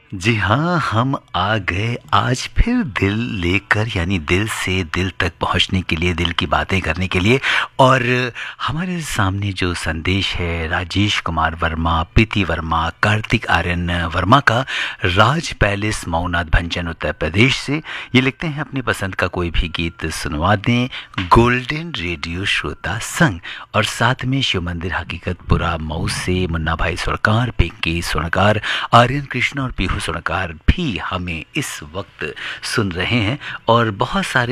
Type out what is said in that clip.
जी हाँ, हम आ गए आज फिर दिल लेकर, यानी दिल से दिल तक पहुँचने के लिए, दिल की बातें करने के लिए। और हमारे सामने जो संदेश है राजेश कुमार वर्मा, प्रीति वर्मा, कार्तिक आर्यन वर्मा का, राज पैलेस मऊनाथ भंजन उत्तर प्रदेश से। ये लिखते हैं अपनी पसंद का कोई भी गीत सुनवा दें, गोल्डन रेडियो श्रोता संघ। और साथ में शिव मंदिर हकीकतपुरा मऊ से मुन्ना भाई सुरकार, पिंकी सुनकार, आर्यन कृष्ण और पीहू सुनकार भी हमें इस वक्त सुन रहे हैं। और बहुत सारे